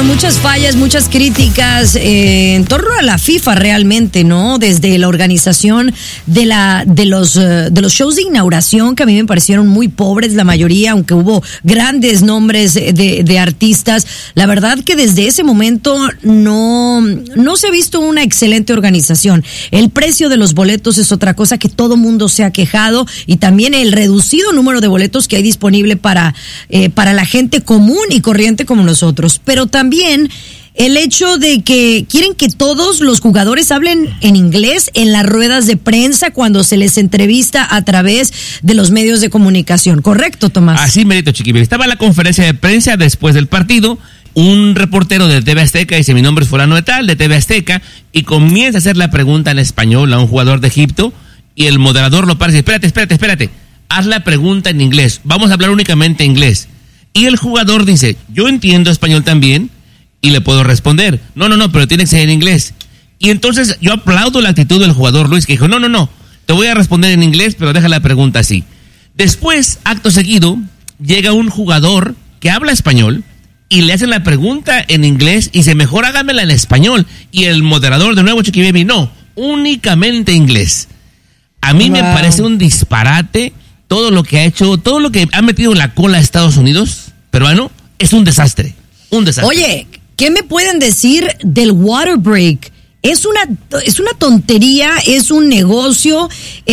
bueno, muchas fallas, muchas críticas en torno a la FIFA realmente, ¿no? Desde la organización de los shows de inauguración, que a mí me parecieron muy pobres la mayoría, aunque hubo grandes nombres de artistas. La verdad que desde ese momento no se ha visto una excelente organización. El precio de los boletos es otra cosa que todo mundo se ha quejado, y también el reducido número de boletos que hay disponible para la gente común y corriente como nosotros. Pero también el hecho de que quieren que todos los jugadores hablen en inglés en las ruedas de prensa cuando se les entrevista a través de los medios de comunicación. ¿Correcto, Tomás? Así merito, Chiquibel. Estaba la conferencia de prensa después del partido. Un reportero de TV Azteca dice: mi nombre es fulano de tal, de TV Azteca, y comienza a hacer la pregunta en español a un jugador de Egipto, y el moderador lo para y dice: espérate, haz la pregunta en inglés, vamos a hablar únicamente inglés. Y el jugador dice: yo entiendo español también y le puedo responder. No, pero tiene que ser en inglés. Y entonces yo aplaudo la actitud del jugador Luis, que dijo: no, te voy a responder en inglés, pero deja la pregunta así. Después, acto seguido, llega un jugador que habla español y le hacen la pregunta en inglés y dice: mejor hágamela en español. Y el moderador, de nuevo, Chiqui Baby: no, únicamente inglés. A mí me parece un disparate todo lo que ha hecho, todo lo que ha metido la cola a Estados Unidos peruano. Es un desastre. Oye, ¿qué me pueden decir del water break? Es una tontería, es un negocio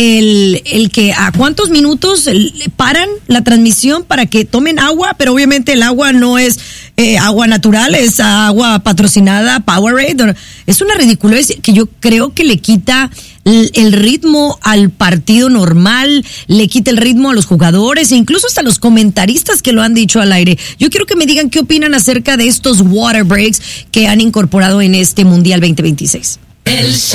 el que a cuántos minutos paran la transmisión para que tomen agua, pero obviamente el agua no es agua natural, es agua patrocinada, Powerade. Es una ridiculez que yo creo que le quita el ritmo al partido normal, le quita el ritmo a los jugadores e incluso hasta los comentaristas que lo han dicho al aire. Yo quiero que me digan qué opinan acerca de estos water breaks que han incorporado en este Mundial 2026.